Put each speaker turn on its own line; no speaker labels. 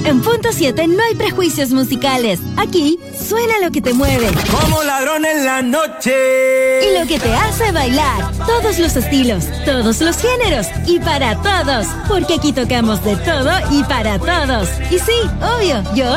En Punto 7 no hay prejuicios musicales. Aquí suena lo que te mueve.
Como ladrón en la noche.
Y lo que te hace bailar. Todos los estilos, todos los géneros y para todos. Porque aquí tocamos de todo y para todos. Y sí, obvio, yo